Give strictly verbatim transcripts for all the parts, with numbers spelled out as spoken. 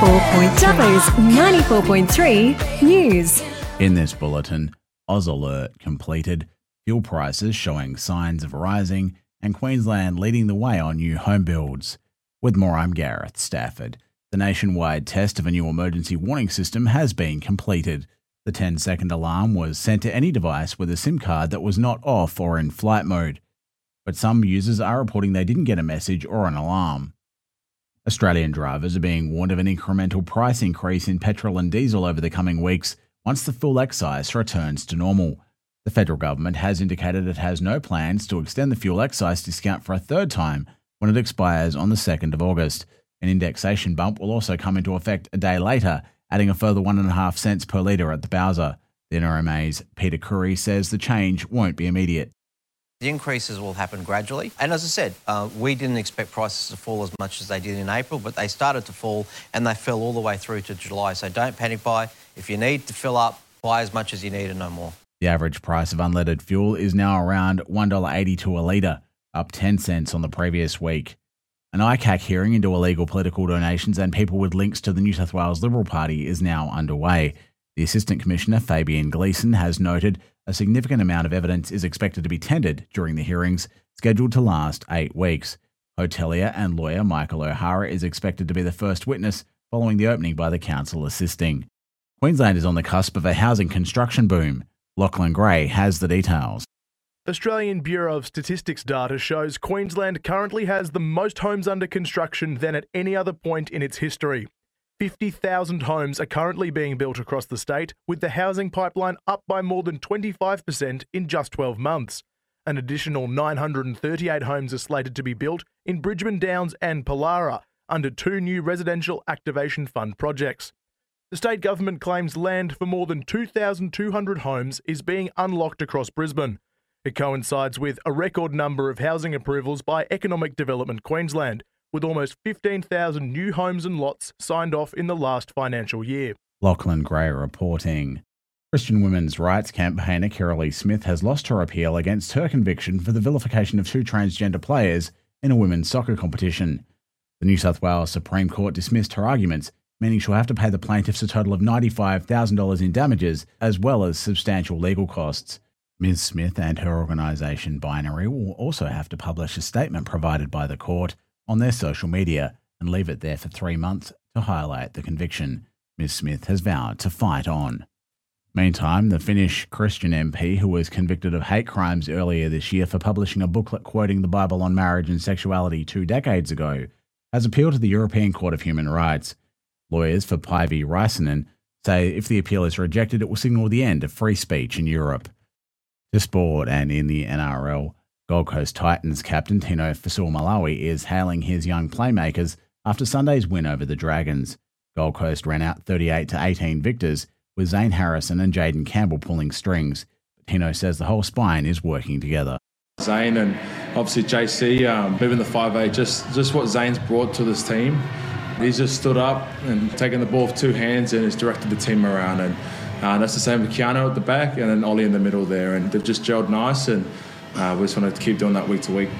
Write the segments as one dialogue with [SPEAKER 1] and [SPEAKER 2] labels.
[SPEAKER 1] ninety-four point Dubbo's ninety-four point three News.
[SPEAKER 2] In this bulletin, Oz Alert completed, fuel prices showing signs of rising, and Queensland leading the way on new home builds. With more, I'm Gareth Stafford. The nationwide test of a new emergency warning system has been completed. The ten-second alarm was sent to any device with a SIM card that was not off or in flight mode. But some users are reporting they didn't get a message or an alarm. Australian drivers are being warned of an incremental price increase in petrol and diesel over the coming weeks once the full excise returns to normal. The federal government has indicated it has no plans to extend the fuel excise discount for a third time when it expires on the second of August. An indexation bump will also come into effect a day later, adding a further one point five cents per litre at the Bowser. The N R M A's Peter Curry says the change won't be immediate.
[SPEAKER 3] The increases will happen gradually. And as I said, uh, we didn't expect prices to fall as much as they did in April, but they started to fall and they fell all the way through to July. So don't panic buy. If you need to fill up, buy as much as you need and no more.
[SPEAKER 2] The average price of unleaded fuel is now around one dollar eighty-two a litre, up ten cents on the previous week. An I C A C hearing into illegal political donations and people with links to the New South Wales Liberal Party is now underway. The Assistant Commissioner, Fabian Gleeson, has noted a significant amount of evidence is expected to be tendered during the hearings, scheduled to last eight weeks. Hotelier and lawyer Michael O'Hara is expected to be the first witness following the opening by the council assisting. Queensland is on the cusp of a housing construction boom. Lachlan Gray has the details.
[SPEAKER 4] Australian Bureau of Statistics data shows Queensland currently has the most homes under construction than at any other point in its history. fifty thousand homes are currently being built across the state, with the housing pipeline up by more than twenty-five percent in just twelve months. An additional nine hundred thirty-eight homes are slated to be built in Bridgeman Downs and Pollara under two new Residential Activation Fund projects. The state government claims land for more than two thousand two hundred homes is being unlocked across Brisbane. It coincides with a record number of housing approvals by Economic Development Queensland, with almost fifteen thousand new homes and lots signed off in the last financial year.
[SPEAKER 2] Lachlan Gray reporting. Christian women's rights campaigner Kirralie Smith has lost her appeal against her conviction for the vilification of two transgender players in a women's soccer competition. The New South Wales Supreme Court dismissed her arguments, meaning she'll have to pay the plaintiffs a total of ninety-five thousand dollars in damages, as well as substantial legal costs. Miz Smith and her organisation Binary will also have to publish a statement provided by the court on their social media and leave it there for three months to highlight the conviction. Miz Smith has vowed to fight on. Meantime, the Finnish Christian M P who was convicted of hate crimes earlier this year for publishing a booklet quoting the Bible on marriage and sexuality two decades ago has appealed to the European Court of Human Rights. Lawyers for Päivi Räsänen say if the appeal is rejected, it will signal the end of free speech in Europe. To sport, and in the N R L, Gold Coast Titans captain Tino Fa'asuamaleaui is hailing his young playmakers after Sunday's win over the Dragons. Gold Coast ran out thirty-eight to eighteen victors, with Zane Harrison and Jaden Campbell pulling strings. But Tino says the whole spine is working together.
[SPEAKER 5] Zane and obviously J C, um, moving the five eight, just, just what Zane's brought to this team. He's just stood up and taken the ball with two hands and has directed the team around. And uh, that's the same with Keanu at the back and then Ollie in the middle there. And they've just gelled nice, and uh, we just want to keep doing that week to week.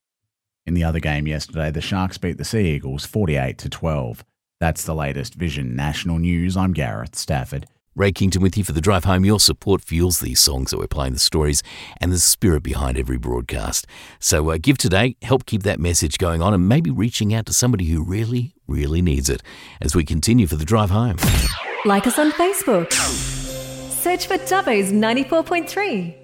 [SPEAKER 2] In the other game yesterday, the Sharks beat the Sea Eagles forty-eight to twelve. That's the latest Vision National News. I'm Gareth Stafford.
[SPEAKER 6] Ray Kington with you for the drive home. Your support fuels these songs that we're playing, the stories and the spirit behind every broadcast. So uh, give today, help keep that message going on, and maybe reaching out to somebody who really, really needs it as we continue for the drive home.
[SPEAKER 1] Like us on Facebook. Search for Dubbo's ninety-four point three.